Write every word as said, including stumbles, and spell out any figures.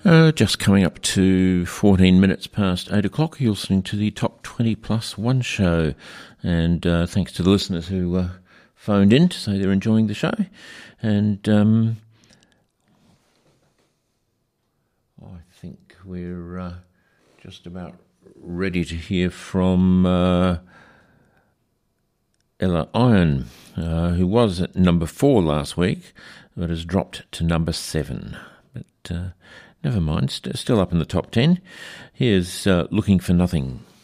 Uh, just coming up to fourteen minutes past eight o'clock, you're listening to the Top twenty Plus One show. And uh, thanks to the listeners who uh, phoned in to say they're enjoying the show. And um, I think we're uh, just about ready to hear from uh, Ella Iron, uh, who was at number four last week, but has dropped to number seven. But uh, never mind, st- still up in the top ten. Here's uh, Looking for Nothing.